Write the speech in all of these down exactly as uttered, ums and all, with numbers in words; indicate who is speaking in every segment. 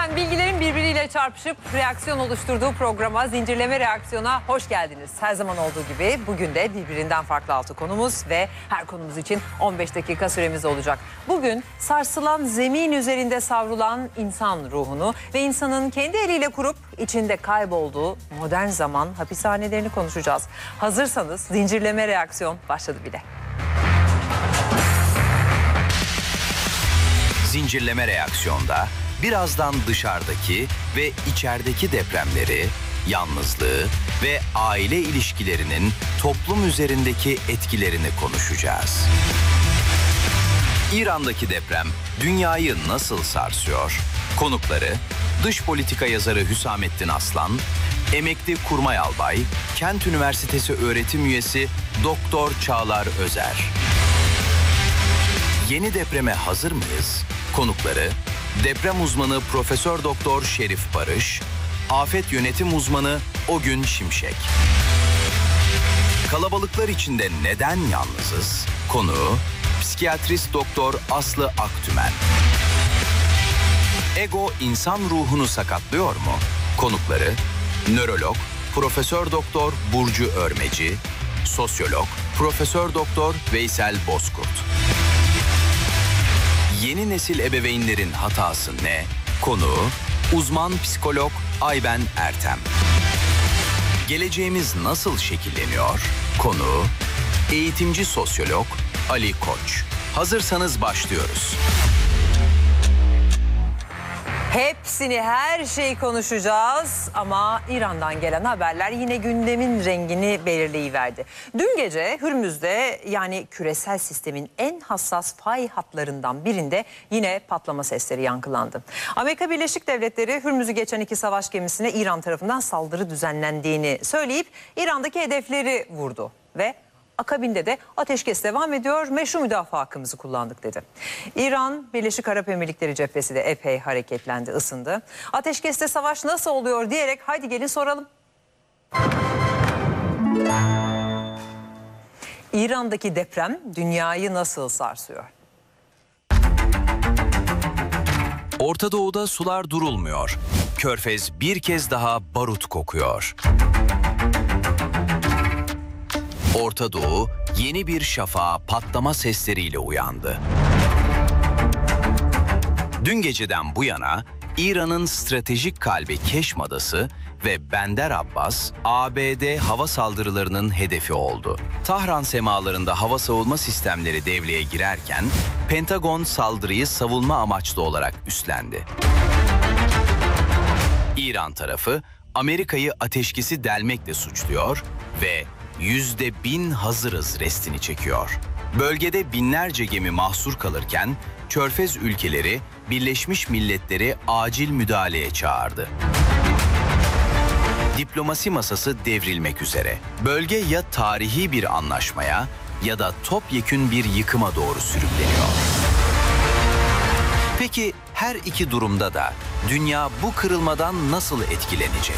Speaker 1: Efendim bilgilerin birbiriyle çarpışıp reaksiyon oluşturduğu programa Zincirleme Reaksiyon'a hoş geldiniz. Her zaman olduğu gibi bugün de birbirinden farklı altı konumuz ve her konumuz için on beş dakika süremiz olacak. Bugün sarsılan zemin üzerinde savrulan insan ruhunu ve insanın kendi eliyle kurup içinde kaybolduğu modern zaman hapishanelerini konuşacağız. Hazırsanız Zincirleme Reaksiyon başladı bile.
Speaker 2: Zincirleme Reaksiyon'da birazdan dışarıdaki ve içerideki depremleri, yalnızlığı ve aile ilişkilerinin toplum üzerindeki etkilerini konuşacağız. İran'daki deprem dünyayı nasıl sarsıyor? Konukları dış politika yazarı Hüsamettin Aslan, emekli kurmay albay, Kent Üniversitesi öğretim üyesi Doktor Çağlar Özer. Yeni depreme hazır mıyız? Konukları deprem uzmanı Profesör Doktor Şerif Barış, afet yönetim uzmanı Ogün Şimşek. Kalabalıklar içinde neden yalnızız? Konuğu psikiyatrist Doktor Aslı Aktümen. Ego insan ruhunu sakatlıyor mu? Konukları nörolog Profesör Doktor Burcu Örmeci, sosyolog Profesör Doktor Veysel Bozkurt. Yeni nesil ebeveynlerin hatası ne? Konuğu uzman psikolog Ayben Ertem. Geleceğimiz nasıl şekilleniyor? Konuğu eğitimci sosyolog Ali Koç. Hazırsanız başlıyoruz.
Speaker 1: Hepsini, her şeyi konuşacağız ama İran'dan gelen haberler yine gündemin rengini belirleyiverdi. Dün gece Hürmüz'de, yani küresel sistemin en hassas fay hatlarından birinde yine patlama sesleri yankılandı. Amerika Birleşik Devletleri Hürmüz'ü geçen iki savaş gemisine İran tarafından saldırı düzenlendiğini söyleyip İran'daki hedefleri vurdu ve akabinde de ateşkes devam ediyor, meşru müdafaa hakkımızı kullandık dedi. İran, Birleşik Arap Emirlikleri cephesi de epey hareketlendi, ısındı. Ateşkeste savaş nasıl oluyor diyerek haydi gelin soralım. İran'daki deprem dünyayı nasıl sarsıyor?
Speaker 2: Orta Doğu'da sular durulmuyor. Körfez bir kez daha barut kokuyor. Orta Doğu yeni bir şafağa patlama sesleriyle uyandı. Dün geceden bu yana İran'ın stratejik kalbi Keşm Adası ve Bender Abbas, A B D hava saldırılarının hedefi oldu. Tahran semalarında hava savunma sistemleri devreye girerken, Pentagon saldırıyı savunma amaçlı olarak üstlendi. İran tarafı Amerika'yı ateşkesi delmekle suçluyor ve yüzde bin hazırız restini çekiyor. Bölgede binlerce gemi mahsur kalırken Körfez ülkeleri Birleşmiş Milletleri acil müdahaleye çağırdı. Diplomasi masası devrilmek üzere. Bölge ya tarihi bir anlaşmaya ya da topyekün bir yıkıma doğru sürükleniyor. Peki her iki durumda da dünya bu kırılmadan nasıl etkilenecek?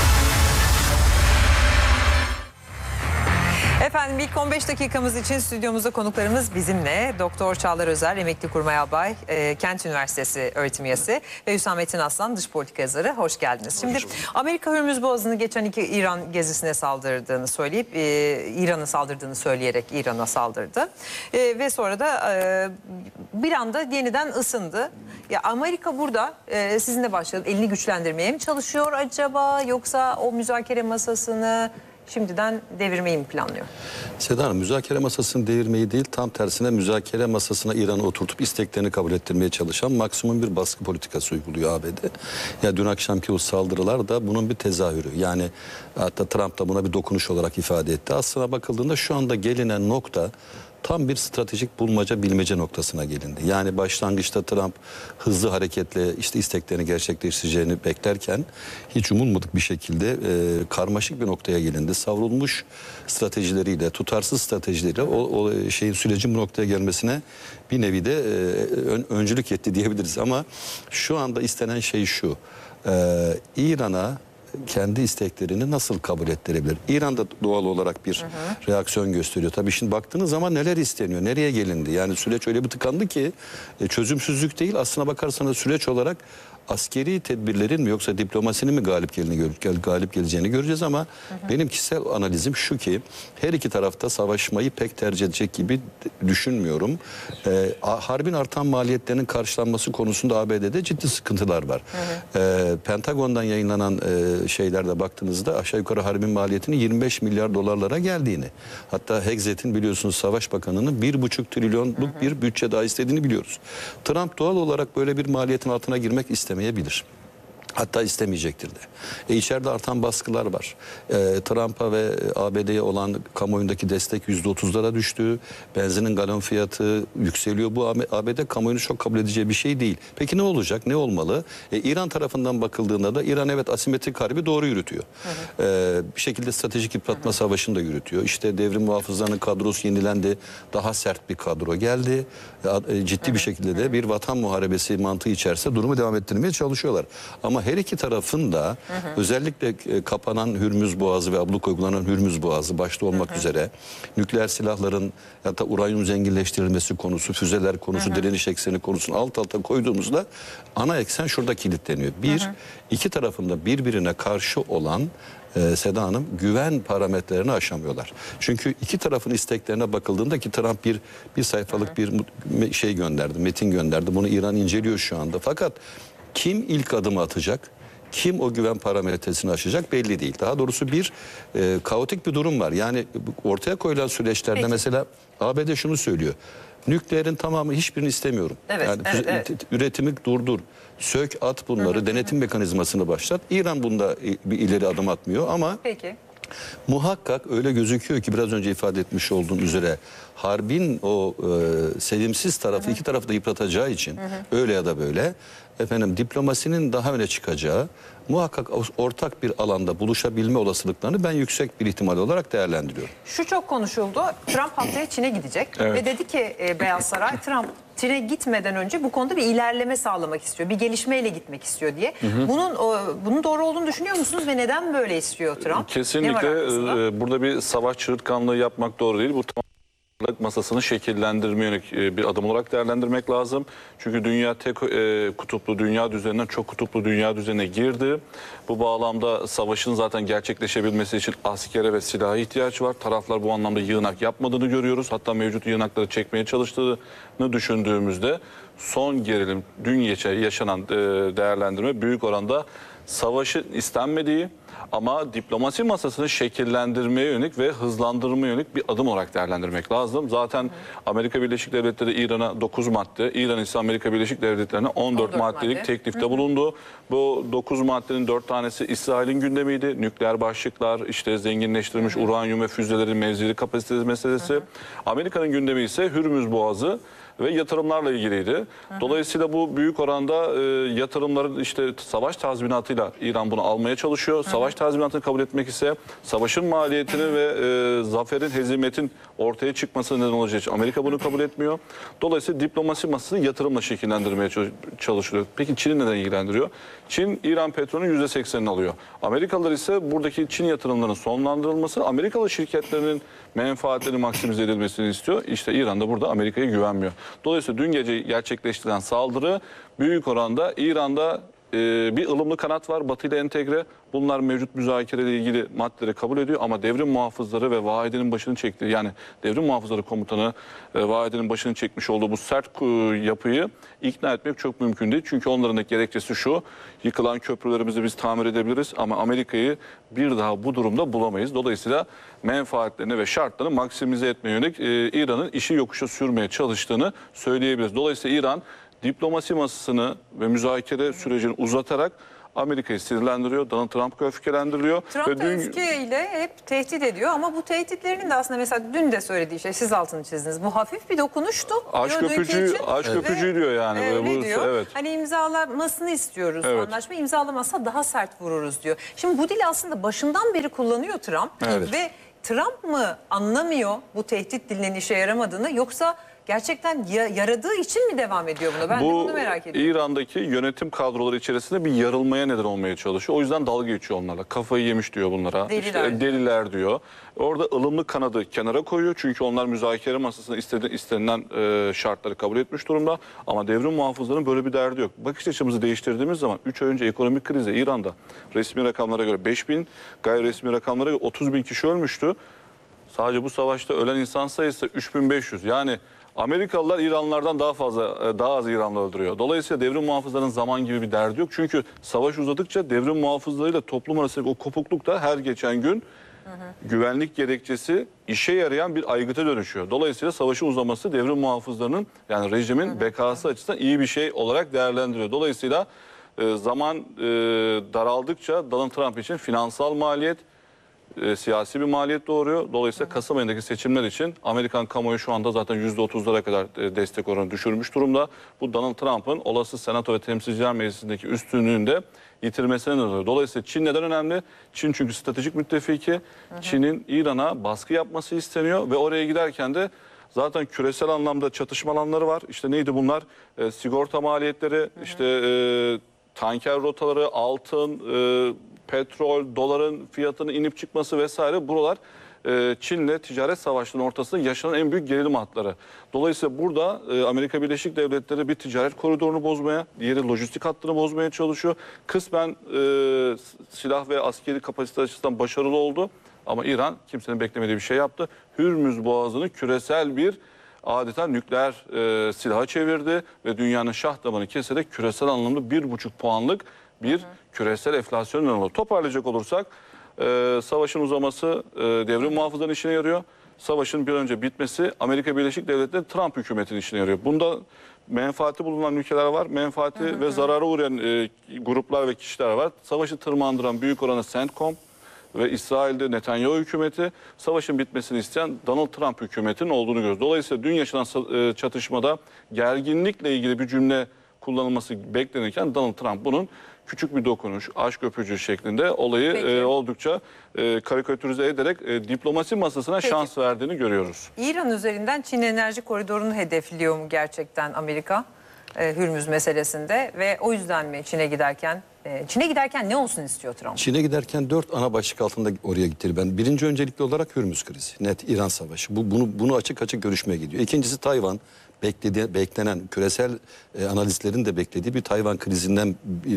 Speaker 1: Efendim ilk on beş dakikamız için stüdyomuzda konuklarımız bizimle. Doktor Çağlar Özer, emekli kurmay albay, e, Kent Üniversitesi öğretim üyesi ve Hüsamettin Aslan, dış politika yazarı. Hoş geldiniz. Şimdi Amerika Hürmüz Boğazı'nı geçen iki İran gezisine saldırdığını söyleyip, e, İran'a saldırdığını söyleyerek İran'a saldırdı. E, ve sonra da e, bir anda yeniden ısındı. Ya Amerika burada e, sizinle başlayalım. Elini güçlendirmeye mi çalışıyor acaba, yoksa o müzakere masasını şimdiden devirmeyi mi planlıyor?
Speaker 3: Seda Hanım, müzakere masasını devirmeyi değil, tam tersine müzakere masasına İran'ı oturtup isteklerini kabul ettirmeye çalışan maksimum bir baskı politikası uyguluyor A B D. Ya dün akşamki o saldırılar da bunun bir tezahürü. Yani hatta Trump da buna bir dokunuş olarak ifade etti. Aslına bakıldığında şu anda gelinen nokta tam bir stratejik bulmaca bilmece noktasına gelindi. Yani başlangıçta Trump hızlı hareketle işte isteklerini gerçekleştireceğini beklerken hiç umulmadık bir şekilde e, karmaşık bir noktaya gelindi. Savrulmuş stratejileriyle, tutarsız stratejileriyle o, o şeyin sürecin bu noktaya gelmesine bir nevi de e, ön, öncülük etti diyebiliriz. Ama şu anda istenen şey şu: e, İran'a kendi isteklerini nasıl kabul ettirebilir? İran da doğal olarak bir hı hı. reaksiyon gösteriyor. Tabii şimdi baktığınız zaman neler isteniyor, nereye gelindi? Yani süreç öyle bir tıkandı ki e, çözümsüzlük değil, aslına bakarsanız süreç olarak askeri tedbirlerin mi yoksa diplomasinin mi galip gelini gel, galip geleceğini göreceğiz ama hı hı. benim kişisel analizim şu ki her iki tarafta savaşmayı pek tercih edecek gibi düşünmüyorum. Ee, harbin artan maliyetlerinin karşılanması konusunda A B D'de ciddi sıkıntılar var. Hı hı. Ee, Pentagon'dan yayınlanan e, şeylerde baktığınızda aşağı yukarı harbin maliyetinin yirmi beş milyar dolarlara geldiğini, hatta Hegzet'in biliyorsunuz Savaş Bakanı'nın bir buçuk trilyonluk hı hı. bir bütçe daha istediğini biliyoruz. Trump doğal olarak böyle bir maliyetin altına girmek istemeyebilir. Hatta istemeyecektir de. E içeride artan baskılar var. E, Trump'a ve A B D'ye olan kamuoyundaki destek yüzde otuzlara düştü. Benzinin galon fiyatı yükseliyor. Bu A B D kamuoyunu çok kabul edeceği bir şey değil. Peki ne olacak? Ne olmalı? E, İran tarafından bakıldığında da İran evet asimetrik harbi doğru yürütüyor. Hı hı. E, bir şekilde stratejik yıpratma hı hı. savaşını da yürütüyor. İşte devrim muhafızlarının kadrosu yenilendi. Daha sert bir kadro geldi. E, ciddi hı hı. bir şekilde de bir vatan muharebesi mantığı içerisinde durumu devam ettirmeye çalışıyorlar. Ama her iki tarafın da hı hı. özellikle kapanan Hürmüz Boğazı ve abluk uygulanan Hürmüz Boğazı başta olmak hı hı. üzere nükleer silahların ya da uranyum zenginleştirilmesi konusu, füzeler konusu, hı hı. direniş ekseni konusunu alt alta koyduğumuzda ana eksen şurada kilitleniyor. Bir, hı hı. iki tarafında birbirine karşı olan e, Seda Hanım güven parametrelerini aşamıyorlar. Çünkü iki tarafın isteklerine bakıldığında ki Trump bir bir sayfalık hı hı. bir şey gönderdi, metin gönderdi. Bunu İran inceliyor şu anda. Fakat kim ilk adımı atacak? Kim o güven parametresini aşacak belli değil. Daha doğrusu bir e, kaotik bir durum var. Yani ortaya koyulan süreçlerde Peki. mesela A B D şunu söylüyor. Nükleerin tamamı hiçbirini istemiyorum.
Speaker 1: Evet,
Speaker 3: yani
Speaker 1: evet, evet.
Speaker 3: üretimi durdur. Sök at bunları. Hı hı, denetim hı. mekanizmasını başlat. İran bunda bir ileri adım atmıyor ama
Speaker 1: Peki.
Speaker 3: muhakkak öyle gözüküyor ki biraz önce ifade etmiş olduğum üzere harbin o e, sevimsiz tarafı hı hı. iki tarafı da yıpratacağı için hı hı. öyle ya da böyle efendim diplomasinin daha öne çıkacağı muhakkak ortak bir alanda buluşabilme olasılıklarını ben yüksek bir ihtimal olarak değerlendiriyorum.
Speaker 1: Şu çok konuşuldu. Trump haftaya Çin'e gidecek evet. ve dedi ki e, Beyaz Saray Trump Çin'e gitmeden önce bu konuda bir ilerleme sağlamak istiyor. Bir gelişmeyle gitmek istiyor diye. Hı hı. Bunun o, bunun doğru olduğunu düşünüyor musunuz ve neden böyle istiyor Trump?
Speaker 4: Kesinlikle e, burada bir savaş çığırtkanlığı yapmak doğru değil. Bu masasını şekillendirme yönelik bir adım olarak değerlendirmek lazım. Çünkü dünya tek e, kutuplu dünya düzeninden çok kutuplu dünya düzenine girdi. Bu bağlamda savaşın zaten gerçekleşebilmesi için askere ve silaha ihtiyaç var. Taraflar bu anlamda yığınak yapmadığını görüyoruz. Hatta mevcut yığınakları çekmeye çalıştığını düşündüğümüzde son gerilim, dün yaşanan e, değerlendirme büyük oranda savaşın istenmediği ama diplomasi masasını şekillendirmeye yönelik ve hızlandırmaya yönelik bir adım olarak değerlendirmek lazım. Zaten Amerika Birleşik Devletleri İran'a dokuz madde, İran ise Amerika Birleşik Devletleri'ne on dört maddelik madde. teklifte bulundu. Bu dokuz maddenin dört tanesi İsrail'in gündemiydi. Nükleer başlıklar, işte zenginleştirilmiş hı hı. uranyum ve füzelerin mevzili kapasitesi meselesi. Hı hı. Amerika'nın gündemi ise Hürmüz Boğazı ve yatırımlarla ilgiliydi. Hı hı. Dolayısıyla bu büyük oranda e, yatırımların işte savaş tazminatıyla İran bunu almaya çalışıyor. Hı hı. Savaş tazminatını kabul etmek ise savaşın maliyetini hı hı. ve e, zaferin, hezimetin ortaya çıkmasına neden olacak için Amerika bunu kabul etmiyor. Dolayısıyla diplomasi masasını yatırımla şekillendirmeye çalışılıyor. Peki Çin'i neden ilgilendiriyor? Çin, İran petrolünün yüzde seksenini alıyor. Amerikalılar ise buradaki Çin yatırımlarının sonlandırılması, Amerikalı şirketlerinin menfaatlerini maksimize edilmesini istiyor. İşte İran da burada Amerika'ya güvenmiyor. Dolayısıyla dün gece gerçekleştirilen saldırı büyük oranda İran'da e, bir ılımlı kanat var, Batı ile entegre. Bunlar mevcut müzakereyle ilgili maddeleri kabul ediyor ama devrim muhafızları ve Vahide'nin başını çektiği, yani devrim muhafızları komutanı e, Vahide'nin başını çekmiş olduğu bu sert e, yapıyı ikna etmek çok mümkün değil. Çünkü onların da gerekçesi şu: yıkılan köprülerimizi biz tamir edebiliriz ama Amerika'yı bir daha bu durumda bulamayız. Dolayısıyla menfaatlerini ve şartlarını maksimize etmeye yönelik e, İran'ın işi yokuşa sürmeye çalıştığını söyleyebiliriz. Dolayısıyla İran diplomasi masasını ve müzakere sürecini uzatarak Amerika'yı sinirlendiriyor, Donald Trump'ı öfkelendiriyor.
Speaker 1: Trump
Speaker 4: ve
Speaker 1: da
Speaker 4: dün...
Speaker 1: öfkeyle hep tehdit ediyor ama bu tehditlerinin de aslında mesela dün de söylediği şey, siz altını çizdiniz. Bu hafif bir dokunuştu.
Speaker 4: Aşk öpücüğü, aşk evet. öpücüğü diyor yani.
Speaker 1: Öyle
Speaker 4: bu,
Speaker 1: diyor.
Speaker 4: Evet.
Speaker 1: Hani imzalamasını istiyoruz, evet. anlaşma imzalamasa daha sert vururuz diyor. Şimdi bu dili aslında başından beri kullanıyor Trump evet. ve Trump mı anlamıyor bu tehdit dilinin işe yaramadığını, yoksa gerçekten ya- yaradığı için mi devam ediyor bunu? Ben de
Speaker 4: Bu
Speaker 1: bunu merak ediyorum.
Speaker 4: İran'daki yönetim kadroları içerisinde bir yarılmaya neden olmaya çalışıyor. O yüzden dalga geçiyor onlarla. Kafayı yemiş diyor bunlara.
Speaker 1: Deliler.
Speaker 4: İşte, deliler diyor. Orada ılımlı kanadı kenara koyuyor. Çünkü onlar müzakere masasında istedi, istenilen e, şartları kabul etmiş durumda. Ama devrim muhafızlarının böyle bir derdi yok. Bakış açımızı değiştirdiğimiz zaman üç ay önce ekonomik krize İran'da resmi rakamlara göre beş bin, gayri resmi rakamlara göre otuz bin kişi ölmüştü. Sadece bu savaşta ölen insan sayısı üç bin beş yüz. Yani Amerikalılar İranlılardan daha fazla, daha az İranlı öldürüyor. Dolayısıyla devrim muhafızlarının zaman gibi bir derdi yok. Çünkü savaş uzadıkça devrim muhafızlarıyla toplum arasındaki o kopukluk da her geçen gün hı hı. güvenlik gerekçesi işe yarayan bir aygıta dönüşüyor. Dolayısıyla savaşın uzaması devrim muhafızlarının yani rejimin hı hı. bekası açısından iyi bir şey olarak değerlendiriyor. Dolayısıyla e, zaman e, daraldıkça Donald Trump için finansal maliyet, E, siyasi bir maliyet doğuruyor. Dolayısıyla Kasım ayındaki seçimler için Amerikan kamuoyu şu anda zaten yüzde otuzlara kadar e, destek oranı düşürmüş durumda. Bu Donald Trump'ın olası Senato ve Temsilciler Meclisi'ndeki üstünlüğünü de yitirmesine neden oluyor. Dolayısıyla Çin neden önemli? Çin çünkü stratejik müttefiki. Çin'in İran'a baskı yapması isteniyor ve oraya giderken de zaten küresel anlamda çatışma alanları var. İşte neydi bunlar? E, sigorta maliyetleri, hı hı. işte e, tanker rotaları, altın, e, petrol, doların fiyatının inip çıkması vesaire buralar e, Çin'le ticaret savaşlarının ortasında yaşanan en büyük gerilim hatları. Dolayısıyla burada e, Amerika Birleşik Devletleri bir ticaret koridorunu bozmaya, diğeri lojistik hattını bozmaya çalışıyor. Kısmen e, silah ve askeri kapasite açısından başarılı oldu ama İran kimsenin beklemediği bir şey yaptı. Hürmüz Boğazı'nı küresel bir adeta nükleer e, silaha çevirdi ve dünyanın şah damarını keserek küresel anlamda bir buçuk puanlık bir hı hı. küresel enflasyon oldu. Toparlayacak olursak e, savaşın uzaması e, devrim muhafızların işine yarıyor. Savaşın bir önce bitmesi Amerika Birleşik Devletleri Trump hükümetinin işine yarıyor. Bunda menfaati bulunan ülkeler var. Menfaati hı hı. ve zarara uğrayan e, gruplar ve kişiler var. Savaşı tırmandıran büyük oranda CENTCOM ve İsrail'de Netanyahu hükümeti, savaşın bitmesini isteyen Donald Trump hükümetinin olduğunu görüyoruz. Dolayısıyla dün yaşanan e, çatışmada gerginlikle ilgili bir cümle kullanılması beklenirken Donald Trump bunun küçük bir dokunuş, aşk öpücüğü şeklinde olayı e, oldukça e, karikatürize ederek e, diplomasi masasına Peki. şans verdiğini görüyoruz.
Speaker 1: İran üzerinden Çin enerji koridorunu hedefliyor mu gerçekten Amerika e, Hürmüz meselesinde ve o yüzden mi Çin'e giderken e, Çin'e giderken ne olsun istiyor Trump?
Speaker 3: Çin'e giderken dört ana başlık altında oraya gitti. Ben birinci öncelikli olarak Hürmüz krizi, net İran savaşı. Bu bunu bunu açık açık görüşmeye gidiyor. İkincisi Tayvan. Bekledi, beklenen küresel e, analistlerin de beklediği bir Tayvan krizinden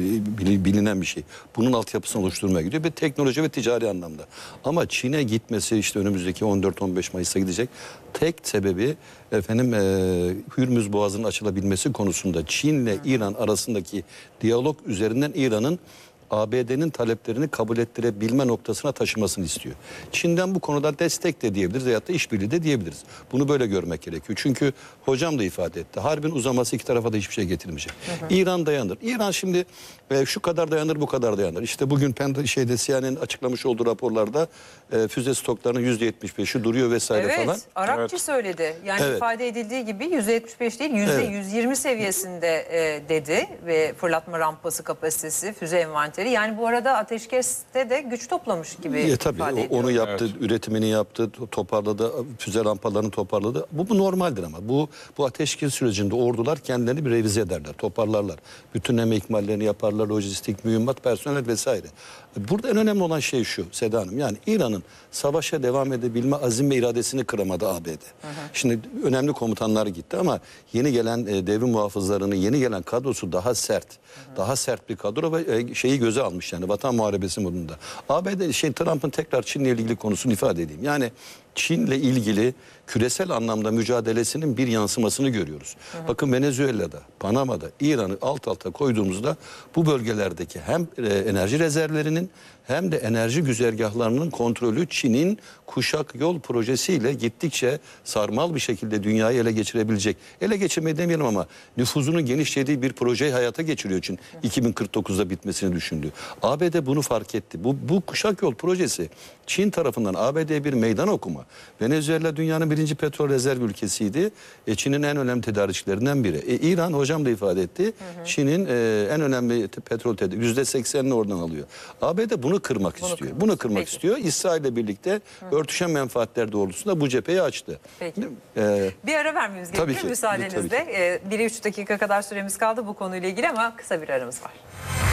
Speaker 3: e, bilinen bir şey. Bunun altyapısını oluşturmaya gidiyor ve teknoloji ve ticari anlamda. Ama Çin'e gitmesi işte önümüzdeki on dört on beş Mayıs'a gidecek. Tek sebebi efendim e, Hürmüz Boğazı'nın açılabilmesi konusunda Çin'le İran arasındaki diyalog üzerinden İran'ın A B D'nin taleplerini kabul ettirebilme noktasına taşımasını istiyor. Çin'den bu konuda destek de diyebiliriz veyahut da işbirliği de diyebiliriz. Bunu böyle görmek gerekiyor. Çünkü hocam da ifade etti. Harbin uzaması iki tarafa da hiçbir şey getirmeyecek. Hı hı. İran dayanır. İran şimdi e, şu kadar dayanır, bu kadar dayanır. İşte bugün Penta şeyde C N N'in açıklamış olduğu raporlarda e, füze stoklarının yüzde yetmiş beşi duruyor vesaire
Speaker 1: evet,
Speaker 3: falan.
Speaker 1: Arapçı evet. söyledi. Yani evet. ifade edildiği gibi yüzde yetmiş beş değil yüzde yüz yirmi evet. seviyesinde e, dedi ve fırlatma rampası kapasitesi, füze envanteri. Yani bu arada ateşkeste de güç toplamış gibi
Speaker 3: e, tabii, ifade ediyor. Onu yaptı, evet. üretimini yaptı, toparladı, füze rampalarını toparladı. Bu, bu normaldir ama bu bu ateşkes sürecinde ordular kendilerini bir revize ederler, toparlarlar. Bütün eme ikmallerini yaparlar, lojistik, mühimmat, personel vesaire. Burada en önemli olan şey şu Seda Hanım, yani İran'ın savaşa devam edebilme azim ve iradesini kıramadı A B D. Hı hı. Şimdi önemli komutanlar gitti ama yeni gelen e, devrim muhafızlarının yeni gelen kadrosu daha sert. Hı hı. Daha sert bir kadro ve e, şeyi göze almış, yani vatan muharebesi modunda. A B D şey Trump'ın tekrar Çin'le ilgili konusunu ifade edeyim. Yani Çin'le ilgili küresel anlamda mücadelesinin bir yansımasını görüyoruz. Hı hı. Bakın Venezuela'da, Panama'da, İran'ı alt alta koyduğumuzda bu bölgelerdeki hem e, enerji rezervlerinin hem de enerji güzergahlarının kontrolü Çin'in Kuşak Yol projesiyle gittikçe sarmal bir şekilde dünyayı ele geçirebilecek. Ele geçirmeyi demeyelim ama nüfuzunun genişlediği bir projeyi hayata geçiriyor Çin. iki bin kırk dokuzda bitmesini düşündü. A B D bunu fark etti. Bu, bu Kuşak Yol projesi Çin tarafından A B D'ye bir meydan okuma. Venezuela dünyanın birinci petrol rezerv ülkesiydi. E, Çin'in en önemli tedarikçilerinden biri. E, İran, hocam da ifade etti, Çin'in e, en önemli te- petrol tedarikçisi. yüzde seksenini oradan alıyor. A B D bunu kırmak
Speaker 1: Bunu
Speaker 3: istiyor.
Speaker 1: kırmak
Speaker 3: Bunu
Speaker 1: istiyor.
Speaker 3: kırmak
Speaker 1: Peki.
Speaker 3: istiyor. İsrail'le birlikte örtüşen menfaatler doğrultusunda bu cepheyi açtı.
Speaker 1: Peki.
Speaker 3: E,
Speaker 1: Bir ara vermemiz
Speaker 3: Tabii
Speaker 1: gerekiyor
Speaker 3: ki,
Speaker 1: müsaadenizle.
Speaker 3: tabii ki.
Speaker 1: Ee, bir üç dakika kadar süremiz kaldı bu konuyla ilgili ama kısa bir aramız var.